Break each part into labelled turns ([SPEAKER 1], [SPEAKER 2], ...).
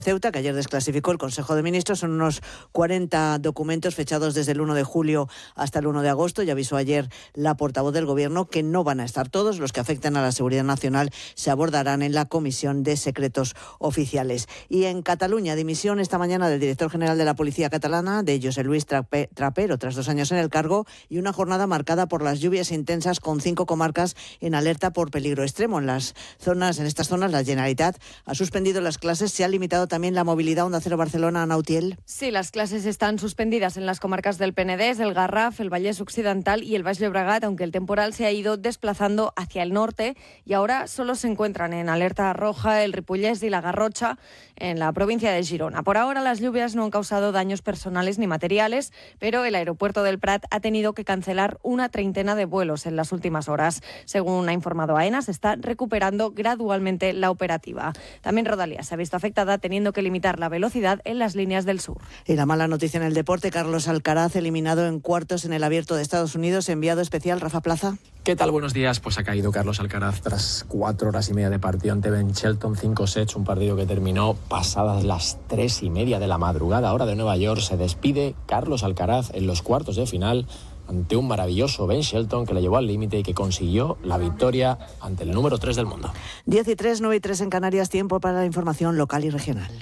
[SPEAKER 1] Ceuta, que ayer desclasificó el Consejo de Ministros. Son unos 40 documentos fechados desde el 1 de julio hasta el 1 de agosto. Ya avisó ayer la portavoz del Gobierno que no van a estar todos. Los que afectan a la seguridad nacional se abordarán en la Comisión de Secretos Oficiales. Y en Cataluña, dimisión esta mañana del director general de la Policía catalana, de José Luis Trapero, tras 2 años en el cargo, y una jornada marcada por las lluvias intensas, con 5 comarcas en alerta por peligro extremo. En estas zonas, la Generalitat ha suspendido las clases. Se ha limitado también la movilidad. Onda Cero Barcelona, Ana Utiel.
[SPEAKER 2] Sí, las clases están suspendidas en las comarcas del Penedès, el Garraf, el Vallès Occidental y el Baix Llobregat, aunque el temporal se ha ido desplazando hacia el norte y ahora solo se encuentran en alerta roja el Ripollès y la Garrotxa en la provincia de Girona. Por ahora las lluvias no han causado daños personales ni materiales, pero el aeropuerto del Prat ha tenido que cancelar una treintena de vuelos en las últimas horas. Según ha informado AENA, se está recuperando gradualmente la operativa. También Rodalies se ha visto afectada, teniendo que limitar la velocidad en las líneas del sur.
[SPEAKER 1] Y la mala noticia en el deporte: Carlos Alcaraz eliminado en cuartos en el Abierto de Estados Unidos. Enviado especial, Rafa Plaza.
[SPEAKER 3] ¿Qué tal? Buenos días. Pues ha caído Carlos Alcaraz tras 4 horas y media de partido ante Ben Shelton, 5 sets, un partido que terminó pasadas las 3:30 de la madrugada, hora de Nueva York. Se despide Carlos Alcaraz en los cuartos de final ante un maravilloso Ben Shelton que le llevó al límite y que consiguió la victoria ante el número 3 del mundo.
[SPEAKER 1] 10:03, 9:03 en Canarias. Tiempo para la información local y regional.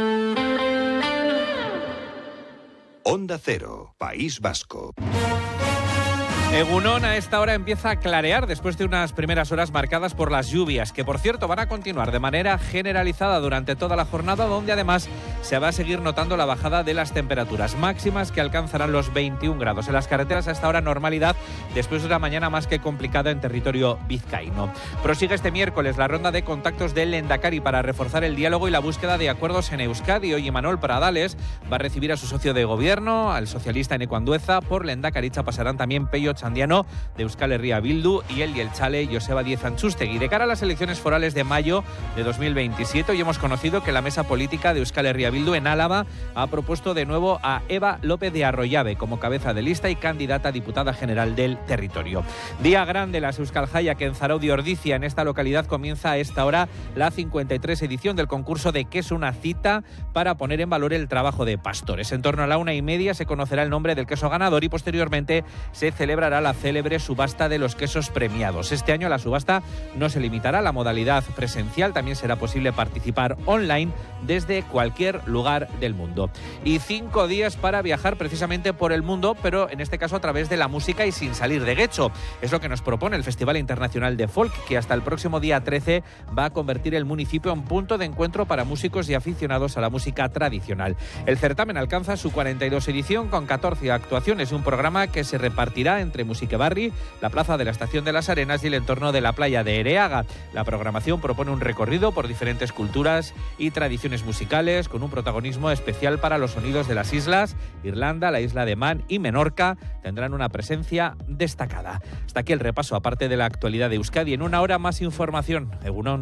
[SPEAKER 4] Onda Cero, País Vasco.
[SPEAKER 5] Egunon a esta hora empieza a clarear después de unas primeras horas marcadas por las lluvias, que por cierto van a continuar de manera generalizada durante toda la jornada, donde además se va a seguir notando la bajada de las temperaturas máximas, que alcanzarán los 21 grados. En las carreteras a esta hora normalidad después de una mañana más que complicada en territorio vizcaíno. Prosigue este miércoles la ronda de contactos del Lehendakari para reforzar el diálogo y la búsqueda de acuerdos en Euskadi. Hoy Imanol Pradales va a recibir a su socio de gobierno, al socialista Eneko Andueza. Por Lehendakaritza pasarán también Pello Chandiano de Euskal Herria Bildu y el Jeltzale Joseba Díez Antxustegi. De cara a las elecciones forales de mayo de 2027, hoy hemos conocido que la mesa política de Euskal Herria Bildu en Álava ha propuesto de nuevo a Eva López de Arroyabe como cabeza de lista y candidata a diputada general del territorio. Día grande las Euskal Jaya, que en Zarautz Ordizia, en esta localidad, comienza a esta hora la 53 edición del concurso de Queso, una cita para poner en valor el trabajo de pastores. En torno a la 1:30 se conocerá el nombre del queso ganador y posteriormente se celebrará la célebre subasta de los quesos premiados. Este año la subasta no se limitará a la modalidad presencial, también será posible participar online desde cualquier lugar del mundo. Y 5 días para viajar precisamente por el mundo, pero en este caso a través de la música y sin salir de Guecho. Es lo que nos propone el Festival Internacional de Folk, que hasta el próximo día 13 va a convertir el municipio en punto de encuentro para músicos y aficionados a la música tradicional. El certamen alcanza su 42 edición con 14 actuaciones y un programa que se repartirá entre Musique Barri, la plaza de la Estación de las Arenas y el entorno de la playa de Ereaga. La programación propone un recorrido por diferentes culturas y tradiciones musicales, con un protagonismo especial para los sonidos de las islas. Irlanda, la isla de Man y Menorca tendrán una presencia destacada. Hasta aquí el repaso, aparte de la actualidad de Euskadi. En una hora más información. Egunon.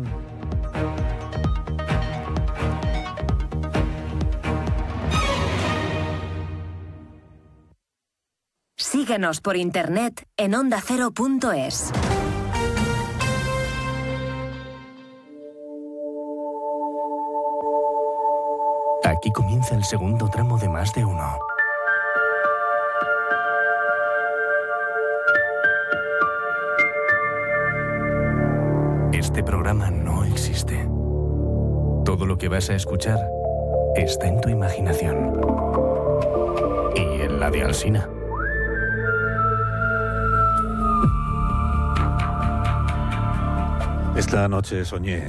[SPEAKER 6] Síguenos por internet en ondacero.es.
[SPEAKER 7] Aquí comienza el segundo tramo de Más de Uno. Este programa no existe. Todo lo que vas a escuchar está en tu imaginación. Y en la de Alsina.
[SPEAKER 8] Esta noche soñé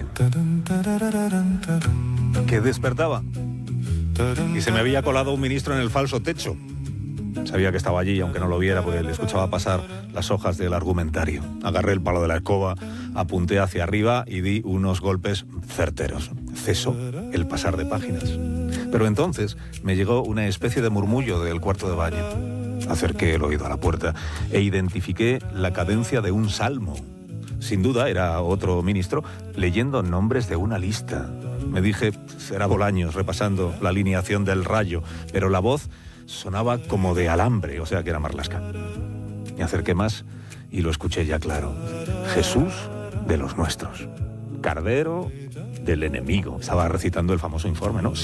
[SPEAKER 8] que despertaba y se me había colado un ministro en el falso techo. Sabía que estaba allí, aunque no lo viera, porque le escuchaba pasar las hojas del argumentario. Agarré el palo de la escoba, apunté hacia arriba y di unos golpes certeros. Cesó el pasar de páginas. Pero entonces me llegó una especie de murmullo del cuarto de baño. Acerqué el oído a la puerta e identifiqué la cadencia de un salmo. Sin duda era otro ministro leyendo nombres de una lista. Me dije, será Bolaños repasando la alineación del Rayo, pero la voz sonaba como de alambre, o sea que era Marlaska. Me acerqué más y lo escuché ya claro. Jesús de los nuestros, Cardero del enemigo. Estaba recitando el famoso informe, ¿no?